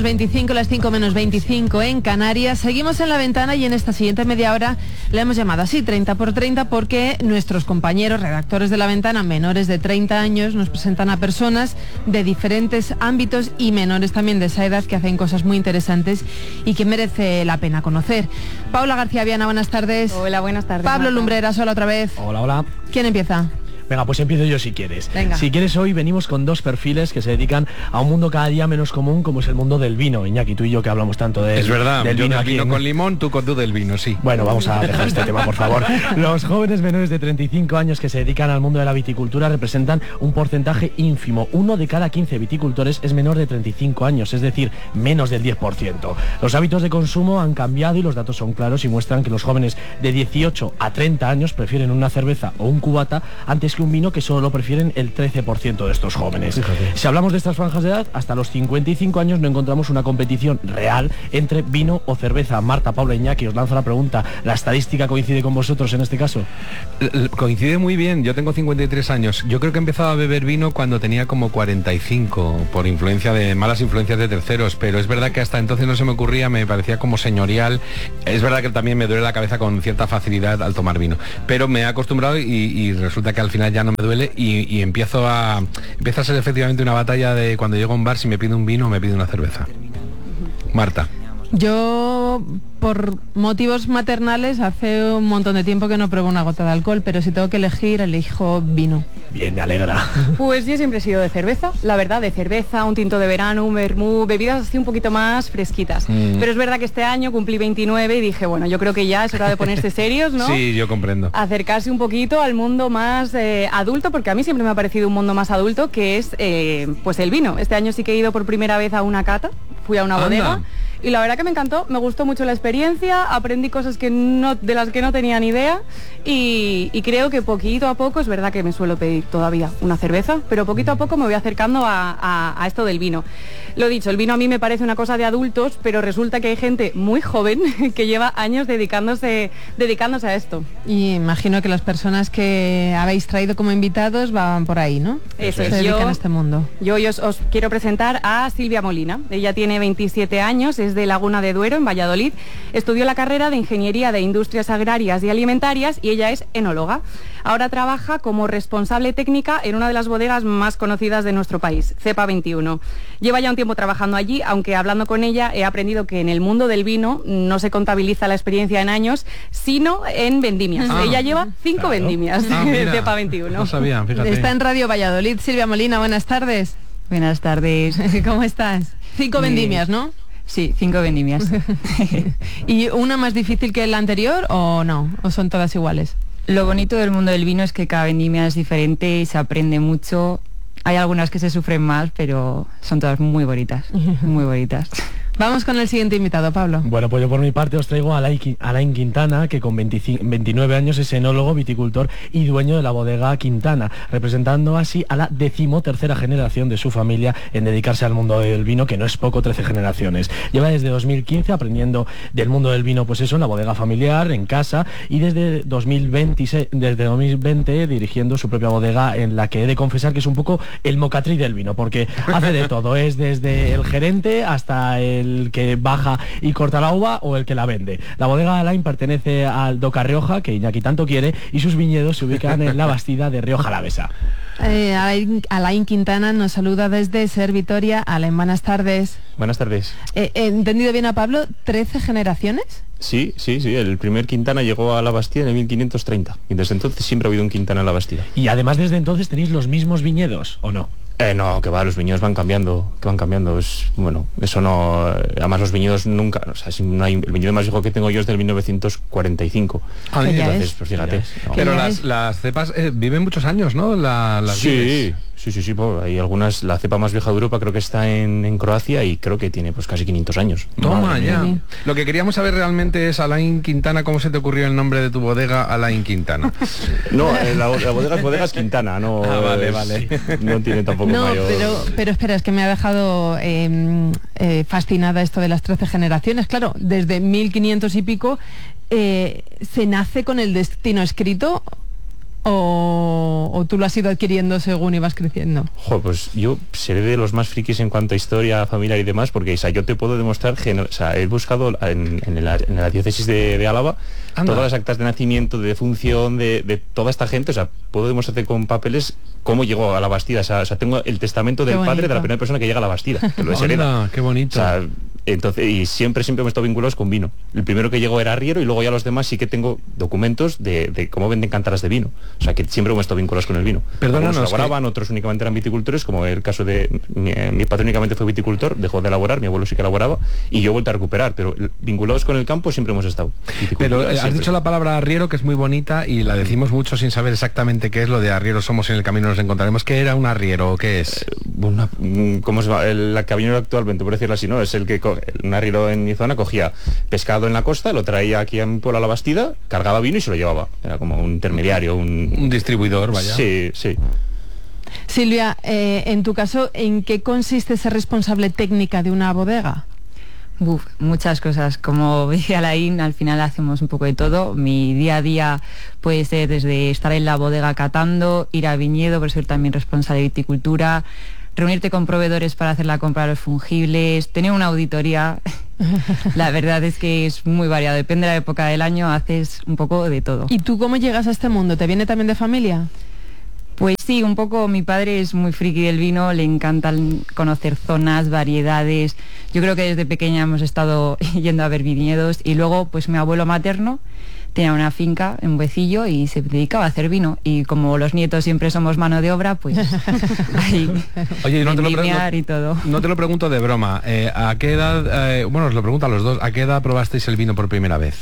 25, las 5 menos 25 en Canarias. Seguimos en La Ventana y en esta siguiente media hora la hemos llamado así, 30 por 30, porque nuestros compañeros redactores de La Ventana, menores de 30 años, nos presentan a personas de diferentes ámbitos y menores también de esa edad que hacen cosas muy interesantes y que merece la pena conocer. Paula García Viana, buenas tardes. Hola, buenas tardes. Pablo Lumbreras, hola otra vez. Hola, hola. ¿Quién empieza? Venga, pues empiezo yo si quieres. Venga. Si quieres, hoy venimos con dos perfiles que se dedican a un mundo cada día menos común, como es el mundo del vino. Iñaki, tú y yo que hablamos tanto de Es verdad, del yo vino del aquí, vino ¿no? con limón, tú del vino, sí. Bueno, vamos a dejar este tema, por favor. Los jóvenes menores de 35 años que se dedican al mundo de la viticultura representan un porcentaje ínfimo. 1 de cada 15 viticultores es menor de 35 años, es decir, menos del 10%. Los hábitos de consumo han cambiado y los datos son claros y muestran que los jóvenes de 18 a 30 años prefieren una cerveza o un cubata antes que un vino, que solo prefieren el 13% de estos jóvenes. Fíjate. Si hablamos de estas franjas de edad, hasta los 55 años no encontramos una competición real entre vino o cerveza. Marta, Paula, Iñaki, os lanzo la pregunta. ¿La estadística coincide con vosotros en este caso? Coincide muy bien, yo tengo 53 años. Yo creo que empezaba a beber vino cuando tenía como 45, por malas influencias de terceros, pero es verdad que hasta entonces no se me ocurría, me parecía como señorial. Es verdad que también me duele la cabeza con cierta facilidad al tomar vino, pero me he acostumbrado y resulta que al final ya no me duele y empieza a ser efectivamente una batalla de cuando llego a un bar, si me pido un vino o me pido una cerveza. Marta. Yo, por motivos maternales, hace un montón de tiempo que no pruebo una gota de alcohol, pero si tengo que elegir, elijo vino. Bien, me alegra. Pues yo siempre he sido de cerveza, la verdad, de cerveza, un tinto de verano, un vermú, bebidas así un poquito más fresquitas. Pero es verdad que este año cumplí 29 y dije, bueno, yo creo que ya es hora de ponerse serios, ¿no? Sí, yo comprendo. Acercarse un poquito al mundo más adulto, porque a mí siempre me ha parecido un mundo más adulto, que es pues el vino. Este año sí que he ido por primera vez a una cata, fui a una bodega. Y la verdad que me encantó, me gustó mucho la experiencia, aprendí cosas de las que no tenía ni idea y creo que poquito a poco, es verdad que me suelo pedir todavía una cerveza, pero poquito a poco me voy acercando a esto del vino. Lo dicho, el vino a mí me parece una cosa de adultos, pero resulta que hay gente muy joven que lleva años dedicándose a esto. Y imagino que las personas que habéis traído como invitados van por ahí, ¿no? Eso es. Se dedican a este mundo. Yo os quiero presentar a Silvia Molina. Ella tiene 27 años, es de Laguna de Duero, en Valladolid. Estudió la carrera de Ingeniería de Industrias Agrarias y Alimentarias y ella es enóloga. Ahora trabaja como responsable técnica en una de las bodegas más conocidas de nuestro país, Cepa 21. Lleva ya un tiempo trabajando allí, aunque hablando con ella he aprendido que en el mundo del vino no se contabiliza la experiencia en años, sino en vendimias. Ella lleva 5 vendimias de Cepa 21. No sabía, fíjate. Está en Radio Valladolid. Silvia Molina, buenas tardes. Buenas tardes. ¿Cómo estás? 5 vendimias, ¿no? Sí, 5 vendimias. ¿Y una más difícil que la anterior o no? ¿O son todas iguales? Lo bonito del mundo del vino es que cada vendimia es diferente y se aprende mucho. Hay algunas que se sufren más, pero son todas muy bonitas, muy bonitas. Vamos con el siguiente invitado, Pablo. Bueno, pues yo por mi parte os traigo a Alain Quintana, que con 29 años es enólogo, viticultor y dueño de la bodega Quintana, representando así a la 13ª generación de su familia en dedicarse al mundo del vino, que no es poco, 13 generaciones. Lleva desde 2015 aprendiendo del mundo del vino, pues eso, en la bodega familiar, en casa, y desde 2020 dirigiendo su propia bodega, en la que he de confesar que es un poco el mocatriz del vino, porque hace de todo, es desde el gerente hasta el que baja y corta la uva o el que la vende. La bodega Alain pertenece al Doca Rioja, que Iñaki tanto quiere, y sus viñedos se ubican en la Bastida de Rioja Alavesa. Alain Quintana nos saluda desde Ser Vitoria. Alain, buenas tardes. Buenas tardes. ¿He entendido bien a Pablo? ¿13 generaciones? Sí, el primer Quintana llegó a la Bastida en el 1530 y desde entonces siempre ha habido un Quintana en la Bastida. Y además desde entonces tenéis los mismos viñedos, ¿o no? No, que va, los viñedos van cambiando, es, bueno, eso no, además los viñedos nunca, o sea, si no hay, el viñedo más viejo que tengo yo es del 1945. Entonces, pues fíjate. No. Pero las cepas viven muchos años, ¿no? Las sí, pues, hay algunas, la cepa más vieja de Europa creo que está en Croacia y creo que tiene pues casi 500 años. Toma ya. Lo que queríamos saber realmente es, Alain Quintana, ¿cómo se te ocurrió el nombre de tu bodega, Alain Quintana? No, la bodega es Quintana, no. Vale. No tiene tampoco mayor. Pero espera, es que me ha dejado fascinada esto de las 13 generaciones. Claro, desde 1500 y pico se nace con el destino escrito. ¿O tú lo has ido adquiriendo según ibas creciendo? Joder, pues yo seré de los más frikis en cuanto a historia familiar y demás, porque yo te puedo demostrar, he buscado en la diócesis de Álava todas las actas de nacimiento, de defunción, de toda esta gente, puedo demostrarte con papeles cómo llegó a la Bastida, tengo el testamento del padre de la primera persona que llega a la Bastida, que lo deshereda. ¡Qué bonito! Entonces, y siempre me he estado vinculados con vino. El primero que llegó era Arriero y luego ya los demás sí que tengo documentos de cómo venden cántaras de vino. Que siempre me he estado vinculados con el vino. Perdónanos, algunos elaboraban, otros únicamente eran viticultores, como el caso de mi padre únicamente fue viticultor, dejó de elaborar, mi abuelo sí que elaboraba y yo he vuelto a recuperar, pero vinculados con el campo siempre hemos estado. Pero has dicho la palabra arriero, que es muy bonita y la decimos mucho sin saber exactamente qué es lo de arriero. Somos en el camino, nos encontraremos. ¿Qué era un arriero o qué es? ¿Cómo se llama? La cabinera actualmente, por decirlo así, ¿no? Es el que un arriero en mi zona cogía pescado en la costa, lo traía aquí a mi pueblo a la Bastida, cargaba vino y se lo llevaba. Era como un intermediario, un distribuidor, vaya. Sí. Silvia, en tu caso, ¿en qué consiste ser responsable técnica de una bodega? Muchas cosas. Como decía Alain, al final hacemos un poco de todo. Mi día a día puede ser desde estar en la bodega catando, ir a viñedo, por ser también responsable de viticultura, reunirte con proveedores para hacer la compra de los fungibles, tener una auditoría. La verdad es que es muy variado, depende de la época del año, haces un poco de todo. ¿Y tú cómo llegas a este mundo? ¿Te viene también de familia? Pues sí, un poco. Mi padre es muy friki del vino, le encanta conocer zonas, variedades. Yo creo que desde pequeña hemos estado yendo a ver viñedos y luego pues mi abuelo materno tenía una finca en Buecillo y se dedicaba a hacer vino, y como los nietos siempre somos mano de obra, pues ahí. Oye, y todo. No te lo pregunto de broma, ¿a qué edad, os lo pregunto a los dos, ¿a qué edad probasteis el vino por primera vez?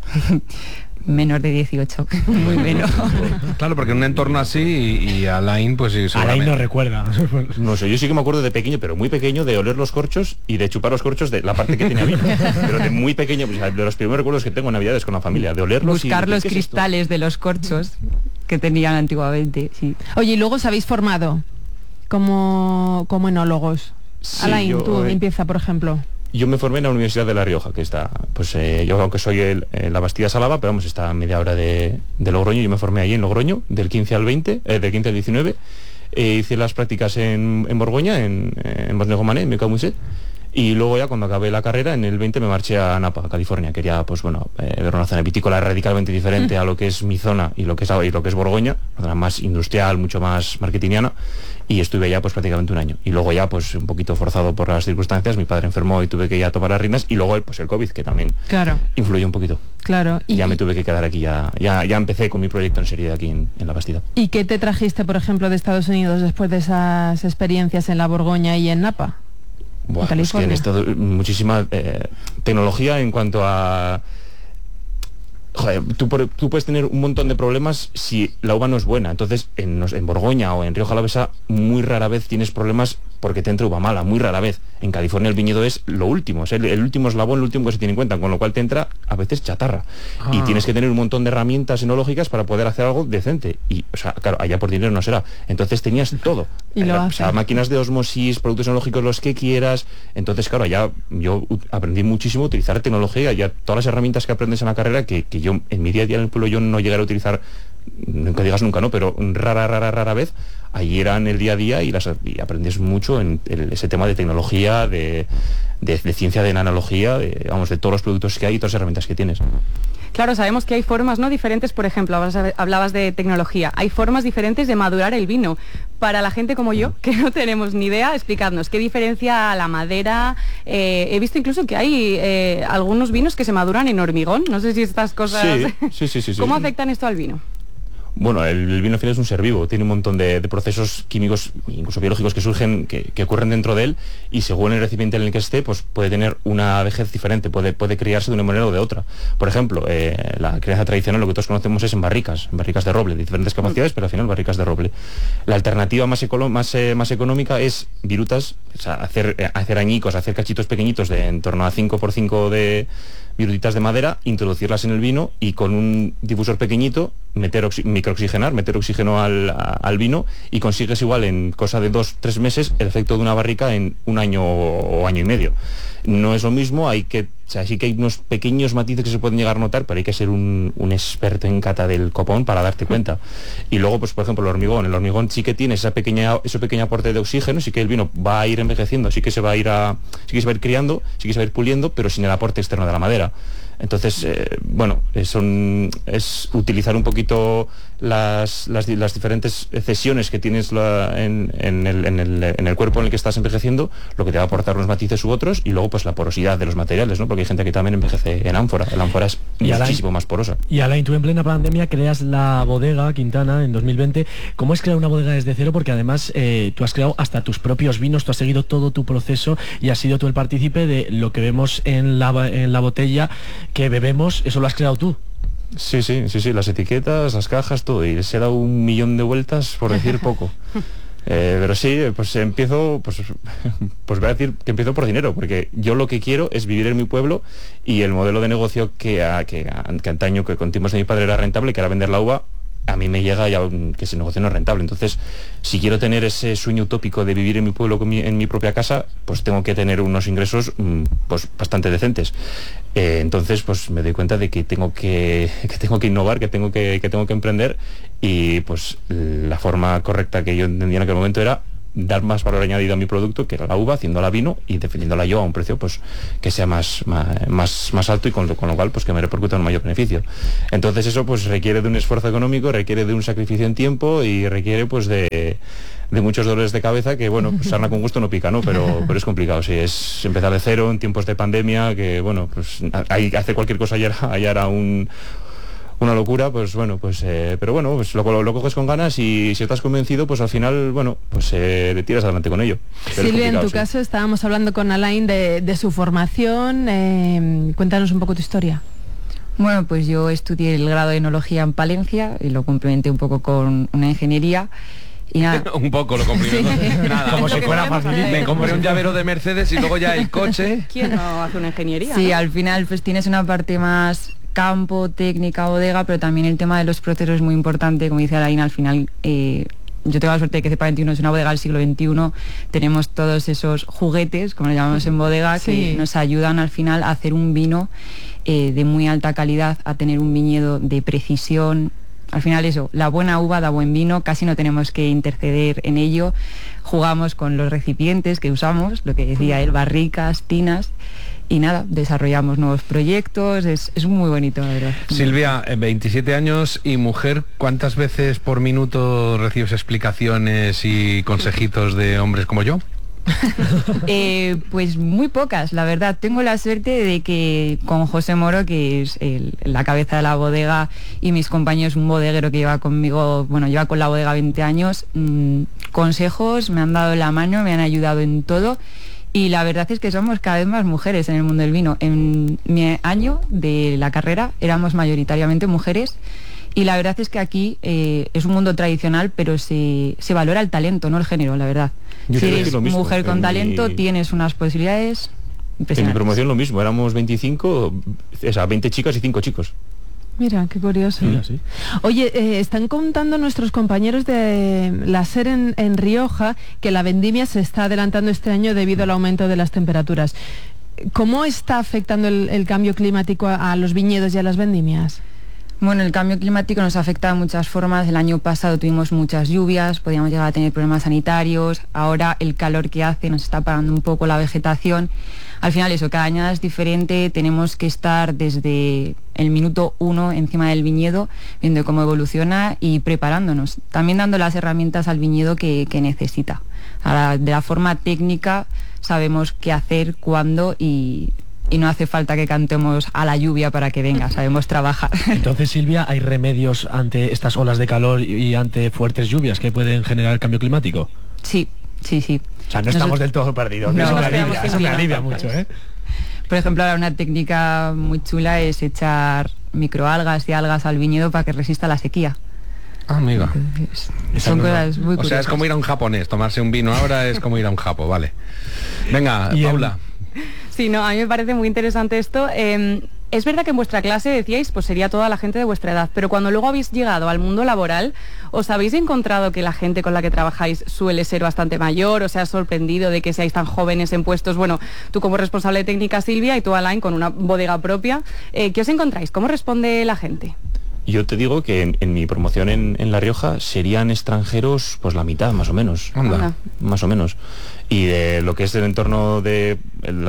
Menor de 18, muy menos. Claro, porque en un entorno así y Alain, pues sí, Alain no recuerda. No sé, yo sí que me acuerdo de pequeño, pero muy pequeño, de oler los corchos y de chupar los corchos de la parte que tenía vino. Pero de muy pequeño, pues, de los primeros recuerdos que tengo en Navidades con la familia, de olerlos. Buscar los cristales de los corchos que tenían antiguamente, sí. Oye, y luego os habéis formado como enólogos. Sí, Alain, tú empieza, por ejemplo. Yo me formé en la Universidad de La Rioja, que está, pues yo aunque soy la Bastida Salava, pero vamos, está a media hora de Logroño. Yo me formé allí en Logroño, del 15 al 20, del 15 al 19. Hice las prácticas en Borgoña, en Bosnego-Mané, en Mecamuset. Y luego ya cuando acabé la carrera, en el 20 me marché a Napa, California. Quería, pues bueno, ver una zona vitícola radicalmente diferente a lo que es mi zona y lo que es Borgoña, una zona más industrial, mucho más marketingiana. Y estuve allá pues prácticamente un año. Y luego ya pues un poquito forzado por las circunstancias, mi padre enfermó y tuve que ya tomar las riendas, y luego pues el COVID, que también influyó un poquito. Claro. Y ya me tuve que quedar aquí, ya empecé con mi proyecto en serie aquí en La Bastida. ¿Y qué te trajiste, por ejemplo, de Estados Unidos después de esas experiencias en la Borgoña y en Napa? Buah, pues que han estado muchísima tecnología en cuanto a... Joder, tú puedes tener un montón de problemas si la uva no es buena. Entonces, en Borgoña o en Rioja Alavesa, muy rara vez tienes problemas porque te entra uva mala, muy rara vez. En California el viñedo es lo último, es el último eslabón, el último que se tiene en cuenta, con lo cual te entra a veces chatarra. Y tienes que tener un montón de herramientas enológicas para poder hacer algo decente. Y, o sea, claro, allá por dinero no será. Entonces tenías todo. O sea, máquinas de osmosis, productos enológicos, los que quieras. Entonces, claro, allá yo aprendí muchísimo a utilizar tecnología, ya todas las herramientas que aprendes en la carrera, que yo en mi día a día en el pueblo yo no llegaré a utilizar, nunca digas nunca, ¿no? Pero rara vez, allí eran el día a día y aprendes mucho en ese tema de tecnología, de ciencia de nanología, de todos los productos que hay y todas las herramientas que tienes. Claro, sabemos que hay formas no diferentes, por ejemplo, hablabas de tecnología, hay formas diferentes de madurar el vino. Para la gente como yo, que no tenemos ni idea, explicadnos qué diferencia la madera. He visto incluso que hay algunos vinos que se maduran en hormigón, no sé si estas cosas... Sí. ¿Cómo afectan esto al vino? Bueno, el vino al final es un ser vivo, tiene un montón de procesos químicos, incluso biológicos, que surgen, que ocurren dentro de él, y según el recipiente en el que esté, pues puede tener una vejez diferente, puede criarse de una manera o de otra. Por ejemplo, la crianza tradicional, lo que todos conocemos es en barricas de roble, de diferentes capacidades, pero al final barricas de roble. La alternativa más económica es virutas, o sea, hacer añicos, hacer cachitos pequeñitos de en torno a 5x5 de virutitas de madera, introducirlas en el vino y con un difusor pequeñito microoxigenar, meter oxígeno al vino, y consigues igual en cosa de 2-3 meses el efecto de una barrica en un año o año y medio. No es lo mismo, hay que O sea, sí que hay unos pequeños matices que se pueden llegar a notar, pero hay que ser un experto en cata del copón para darte cuenta. Y luego, pues por ejemplo, el hormigón sí que tiene ese pequeño aporte de oxígeno, sí que el vino va a ir envejeciendo, sí que se va a ir criando, sí que se va a ir puliendo, pero sin el aporte externo de la madera. Entonces, bueno, es utilizar un poquito las diferentes cesiones que tienes en el cuerpo en el que estás envejeciendo, lo que te va a aportar unos matices u otros, y luego pues la porosidad de los materiales, ¿no? Porque hay gente que también envejece en ánfora. La ánfora es muchísimo más porosa. Y Alain, tú en plena pandemia creas la bodega Quintana en 2020. ¿Cómo es crear una bodega desde cero? Porque además tú has creado hasta tus propios vinos, tú has seguido todo tu proceso y has sido tú el partícipe de lo que vemos en la botella que bebemos. Eso lo has creado tú. Sí, las etiquetas, las cajas, todo, y se ha dado 1.000.000 de vueltas, por decir poco. Pero sí, pues empiezo, pues voy a decir que empiezo por dinero, porque yo lo que quiero es vivir en mi pueblo, y el modelo de negocio que antaño, que con tiempos de mi padre era rentable, que era vender la uva, a mí me llega ya que ese negocio no es rentable. Entonces, si quiero tener ese sueño utópico de vivir en mi pueblo, en mi propia casa, pues tengo que tener unos ingresos pues bastante decentes. Entonces, pues me doy cuenta de que tengo que innovar, que tengo que emprender, y pues la forma correcta que yo entendía en aquel momento era dar más valor añadido a mi producto, que era la uva, haciéndola vino y defendiéndola yo a un precio pues que sea más alto, y con lo cual pues que me repercuta un mayor beneficio. Entonces eso pues requiere de un esfuerzo económico, requiere de un sacrificio en tiempo, y requiere pues de muchos dolores de cabeza, que bueno, pues sarna con gusto no pica, ¿no? Pero es complicado, sí, es empezar de cero en tiempos de pandemia, que bueno, pues hacer cualquier cosa ya era una locura, pues bueno, pues pero bueno, pues lo coges con ganas, y si estás convencido, pues al final, bueno, pues le tiras adelante con ello. Pero Silvia, en tu caso estábamos hablando con Alain de su formación. Cuéntanos un poco tu historia. Bueno, pues yo estudié el grado de enología en Palencia y lo complementé un poco con una ingeniería. Y nada. Un poco lo complemento. Sí. Nada, como si fuera fácil. Me compré un llavero de Mercedes y luego ya el coche. ¿Quién no hace una ingeniería? Sí, ¿no? al final pues tienes una parte más campo, técnica, bodega, pero también el tema de los procesos es muy importante. Como dice Alain, al final yo tengo la suerte de que CEPA21 es una bodega del siglo XXI. Tenemos todos esos juguetes, como lo llamamos en bodega, que nos ayudan al final a hacer un vino de muy alta calidad, a tener un viñedo de precisión. Al final eso, la buena uva da buen vino, casi no tenemos que interceder en ello. Jugamos con los recipientes que usamos, lo que decía él, barricas, tinas, y nada, desarrollamos nuevos proyectos, es muy bonito, la verdad. Silvia, 27 años y mujer, ¿cuántas veces por minuto recibes explicaciones y consejitos de hombres como yo? Pues muy pocas, la verdad. Tengo la suerte de que con José Moro, que es la cabeza de la bodega, y mis compañeros, un bodeguero que lleva conmigo, bueno, lleva con la bodega 20 años, consejos, me han dado la mano, me han ayudado en todo, y la verdad es que somos cada vez más mujeres en el mundo del vino. En mi año de la carrera éramos mayoritariamente mujeres, y la verdad es que aquí es un mundo tradicional, pero se valora el talento, no el género, la verdad. Yo si eres mujer con talento, tienes unas posibilidades impresionantes. En mi promoción lo mismo, éramos 25, o sea, 20 chicas y 5 chicos. Mira, qué curioso. Sí. Oye, están contando nuestros compañeros de la SER en Rioja que la vendimia se está adelantando este año debido al aumento de las temperaturas. ¿Cómo está afectando el cambio climático a los viñedos y a las vendimias? Bueno, el cambio climático nos afecta de muchas formas. El año pasado tuvimos muchas lluvias, podíamos llegar a tener problemas sanitarios. Ahora el calor que hace nos está apagando un poco la vegetación. Al final eso, cada añada es diferente. Tenemos que estar desde el minuto 1 encima del viñedo, viendo cómo evoluciona y preparándonos. También dando las herramientas al viñedo que necesita. Ahora, de la forma técnica sabemos qué hacer, cuándo, y no hace falta que cantemos a la lluvia para que venga, sabemos trabajar. Entonces, Silvia, ¿hay remedios ante estas olas de calor y ante fuertes lluvias que pueden generar el cambio climático? Sí. O sea, no estamos del todo perdidos. No, eso me alivia mucho, ¿eh? Por ejemplo, ahora una técnica muy chula es echar microalgas y algas al viñedo para que resista la sequía. Ah, amiga. Son cosas muy curiosas. O sea, es como ir a un japonés, tomarse un vino ahora es como ir a un vale. Venga, Paula. Sí, no, a mí me parece muy interesante esto. Es verdad que en vuestra clase decíais, pues sería toda la gente de vuestra edad, pero cuando luego habéis llegado al mundo laboral, ¿os habéis encontrado que la gente con la que trabajáis suele ser bastante mayor? ¿Os ha sorprendido de que seáis tan jóvenes en puestos? Bueno, tú como responsable técnica, Silvia, y tú, Alain, con una bodega propia. ¿Qué os encontráis? ¿Cómo responde la gente? Yo te digo que en mi promoción en La Rioja serían extranjeros pues la mitad, más o menos. Anda. Más o menos. Y de lo que es el entorno de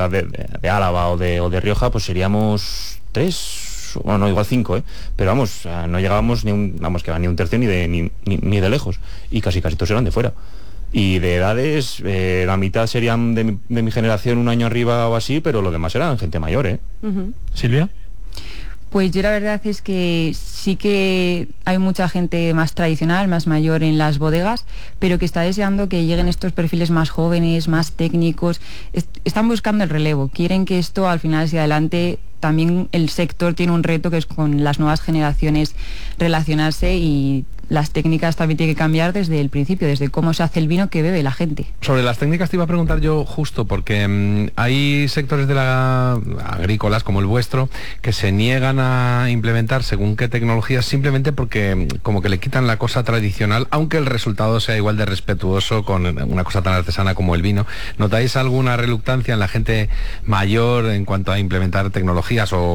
Álava o de Rioja, pues seríamos 3, bueno, no, igual 5, pero vamos, no llegábamos ni un tercio ni de lejos. Y casi todos eran de fuera. Y de edades, la mitad serían de mi generación, un año arriba o así, pero lo demás eran gente mayor, Uh-huh. Silvia. Pues yo la verdad es que sí que hay mucha gente más tradicional, más mayor en las bodegas, pero que está deseando que lleguen estos perfiles más jóvenes, más técnicos. Están buscando el relevo, quieren que esto al final hacia adelante. También el sector tiene un reto que es con las nuevas generaciones relacionarse, y las técnicas también tienen que cambiar desde el principio, desde cómo se hace el vino que bebe la gente. Sobre las técnicas te iba a preguntar yo justo, porque hay sectores de agrícolas como el vuestro que se niegan a implementar según qué tecnologías, simplemente porque como que le quitan la cosa tradicional, aunque el resultado sea igual de respetuoso con una cosa tan artesana como el vino. ¿Notáis alguna reluctancia en la gente mayor en cuanto a implementar tecnologías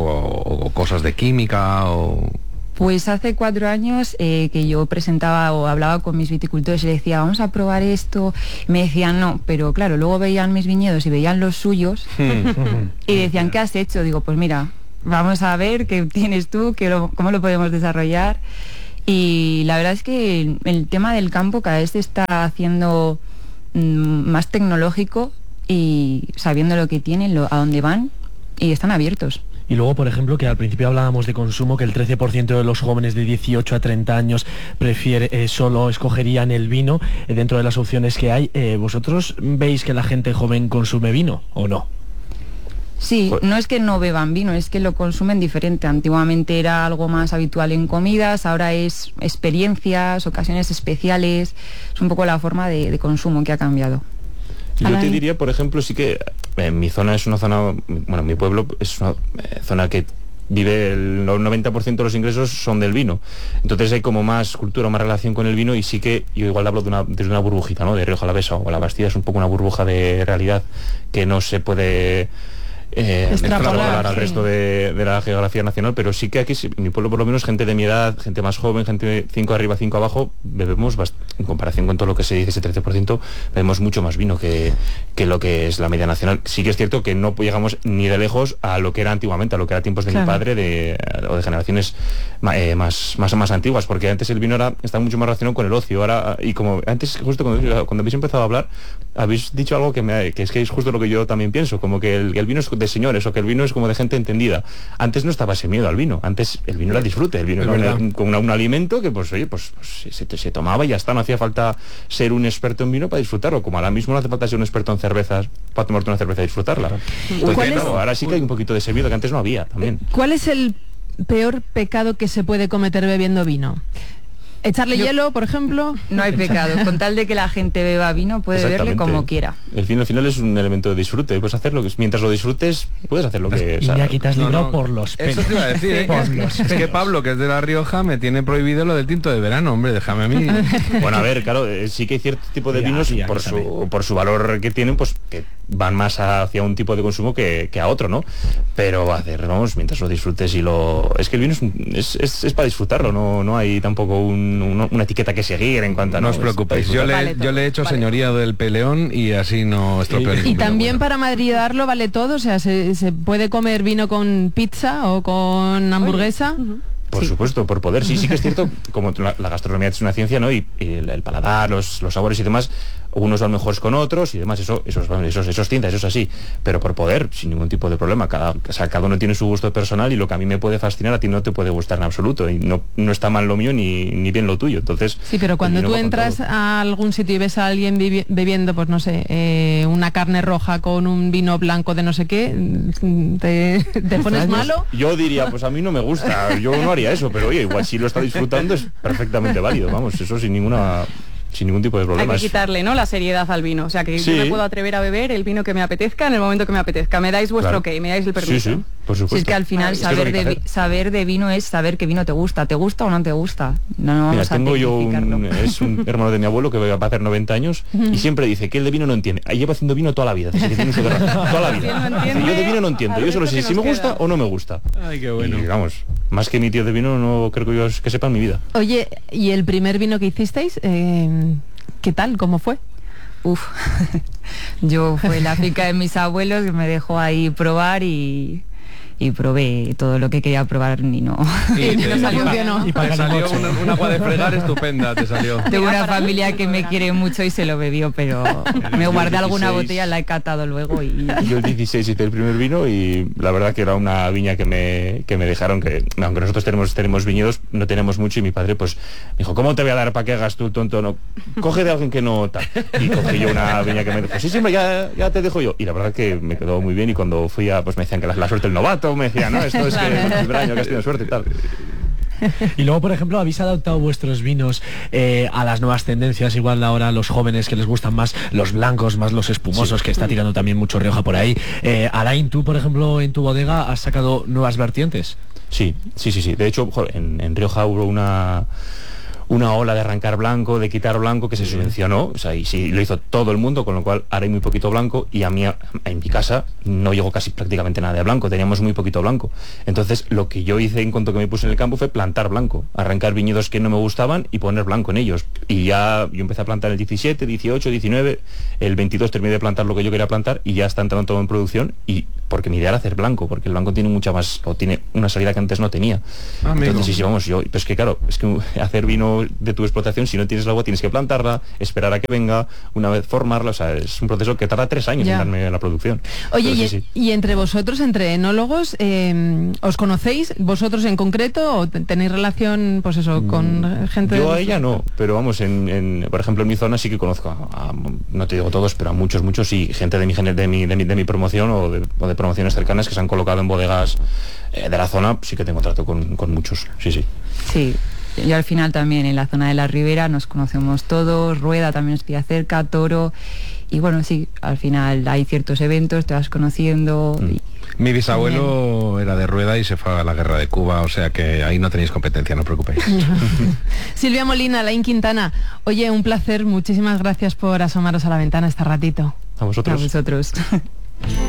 o cosas de química o...? Pues hace 4 años que yo presentaba o hablaba con mis viticultores y les decía, vamos a probar esto. Me decían no, pero claro, luego veían mis viñedos y veían los suyos y decían, ¿qué has hecho? Digo, pues mira, vamos a ver qué tienes tú, cómo lo podemos desarrollar. Y la verdad es que el tema del campo cada vez se está haciendo más tecnológico, y sabiendo lo que tienen, a dónde van, y están abiertos. Y luego, por ejemplo, que al principio hablábamos de consumo, que el 13% de los jóvenes de 18 a 30 años solo escogerían el vino dentro de las opciones que hay. ¿Vosotros veis que la gente joven consume vino o no? Sí, no es que no beban vino, es que lo consumen diferente. Antiguamente era algo más habitual en comidas, ahora es experiencias, ocasiones especiales. Es un poco la forma de consumo que ha cambiado. Yo te diría, por ejemplo, sí que mi zona es una zona, bueno, mi pueblo es una zona que vive el 90% de los ingresos son del vino. Entonces hay como más cultura, más relación con el vino, y sí que yo igual hablo desde una burbujita, ¿no? De Rioja Alavesa o la Bastida es un poco una burbuja de realidad que no se puede extrapolar al resto de la geografía nacional, pero sí que aquí, en mi pueblo por lo menos, gente de mi edad, gente más joven, gente de 5 arriba, 5 abajo, bebemos, en comparación con todo lo que se dice, ese 13%, bebemos mucho más vino que lo que es la media nacional. Sí que es cierto que no llegamos ni de lejos a lo que era antiguamente, a lo que era tiempos de mi padre o de generaciones más antiguas, porque antes el vino está mucho más relacionado con el ocio. Ahora, y como antes, justo cuando habéis empezado a hablar, habéis dicho algo que es justo lo que yo también pienso, como que el vino es de señores, o que el vino es como de gente entendida. Antes no estaba ese miedo al vino, antes el vino era disfrute, el vino era como un alimento que pues se tomaba y ya está, no hacía falta ser un experto en vino para disfrutarlo, como ahora mismo no hace falta ser un experto en cervezas para tomarte una cerveza y disfrutarla. Entonces, ahora sí que hay un poquito de ese miedo que antes no había también. ¿Cuál es el peor pecado que se puede cometer bebiendo vino? ¿Echarle hielo, por ejemplo? No hay pecado. Con tal de que la gente beba vino, puede beberle como quiera. El vino al final es un elemento de disfrute. Puedes hacerlo, mientras lo disfrutes, puedes hacer lo que... Y ya quitas librado por los pelos. Eso te iba a decir, es que Pablo, que es de La Rioja, me tiene prohibido lo del tinto de verano, hombre, déjame a mí. Bueno, a ver, claro, sí que hay cierto tipo de vinos, por su valor que tienen, pues que van más hacia un tipo de consumo que a otro, ¿no? Pero vamos, mientras lo disfrutes es que el vino es para disfrutarlo, no hay tampoco una etiqueta que seguir en cuanto a... No os preocupéis, yo le he hecho señoría del peleón y así no estropeo ningún vino. Y también bueno. Para madridarlo vale todo, o sea, se puede comer vino con pizza o con hamburguesa. Por supuesto, por poder. Sí que es cierto, como la gastronomía es una ciencia, ¿no? Y el paladar, los sabores y demás, unos van mejores con otros y demás, eso es ciencia, eso es así. Pero por poder, sin ningún tipo de problema. Cada uno tiene su gusto personal, y lo que a mí me puede fascinar a ti no te puede gustar en absoluto. Y no está mal lo mío ni bien lo tuyo. Entonces, sí, pero cuando tú entras a algún sitio y ves a alguien bebiendo, pues no sé, una carne roja con un vino blanco de no sé qué, ¿te pones malo? Yo diría, pues a mí no me gusta, yo no haría eso, pero oye, igual si lo está disfrutando es perfectamente válido, vamos, eso sin ningún tipo de problema. Hay que quitarle, ¿no?, la seriedad al vino, o sea que yo me puedo atrever a beber el vino que me apetezca en el momento que me apetezca. Me dais vuestro ok, me dais el permiso. Sí. Por supuesto. Si es que al final saber de vino es saber qué vino te gusta o no te gusta. No Mira, tengo yo es un hermano de mi abuelo que va a hacer 90 años y siempre dice que él de vino no entiende. Ahí lleva haciendo vino toda la vida, desde que tiene toda la vida. Yo de vino no entiendo, yo solo sé si me gusta o no me gusta. Ay, qué bueno. Y vamos, más que mi tío de vino no creo que yo que sepa en mi vida. Oye, ¿y el primer vino que hicisteis, qué tal? ¿Cómo fue? Yo fue la finca de mis abuelos que me dejó ahí probar y probé todo lo que quería probar y no. Y no funcionó. Y te salió un agua de fregar estupenda, te salió. Tengo una familia que me quiere mucho y se lo bebió, pero me guardé alguna botella, la he catado luego y... Yo el 16 hice el primer vino y la verdad que era una viña que me dejaron, que aunque nosotros tenemos viñedos, no tenemos mucho, y mi padre pues me dijo, ¿cómo te voy a dar para que hagas tú, tonto? No, coge de alguien que no tal. Y cogí yo una viña que me dijo, sí, hombre, ya te dejo yo. Y la verdad que me quedó muy bien, y cuando fui pues me decían que la suerte del novato, me decía, no, esto es que es el primer año que has tenido suerte y tal. Y luego, por ejemplo, habéis adaptado vuestros vinos a las nuevas tendencias. Igual ahora los jóvenes que les gustan más los blancos, más los espumosos, que está tirando también mucho Rioja por ahí. Alain, tú, por ejemplo, en tu bodega has sacado nuevas vertientes. Sí. De hecho, joder, en Rioja hubo una ola de arrancar blanco, de quitar blanco, que se subvencionó, o sea, y sí, lo hizo todo el mundo, con lo cual ahora hay muy poquito blanco, y a mí, en mi casa, no llegó casi prácticamente nada de blanco, teníamos muy poquito blanco. Entonces, lo que yo hice en cuanto que me puse en el campo fue plantar blanco, arrancar viñedos que no me gustaban y poner blanco en ellos. Y ya yo empecé a plantar el 17, 18, 19, el 22 terminé de plantar lo que yo quería plantar, y ya está entrando todo en producción, y porque mi idea era hacer blanco, porque el blanco tiene mucha más, o tiene una salida que antes no tenía. Entonces, sí, vamos, pues que claro, es que hacer vino de tu explotación, si no tienes el agua tienes que plantarla, esperar a que venga, una vez formarla, o sea, es un proceso que tarda 3 años en darme la producción. Oye, sí. y entre vosotros, entre enólogos, ¿os conocéis vosotros en concreto o tenéis relación, pues eso, con gente? Yo a ella no, pero vamos, por ejemplo, en mi zona sí que conozco no te digo todos, pero a muchos, y gente de mi promoción o de promociones cercanas que se han colocado en bodegas de la zona, sí que tengo trato con muchos, sí. Sí. Yo al final también en la zona de la Ribera nos conocemos todos, Rueda también estoy cerca, Toro, y bueno, sí, al final hay ciertos eventos, te vas conociendo. Mi bisabuelo era de Rueda y se fue a la guerra de Cuba, o sea que ahí no tenéis competencia, no os preocupéis. Silvia Molina, Alain Quintana, oye, un placer, muchísimas gracias por asomaros a la ventana este ratito. A vosotros. A vosotros.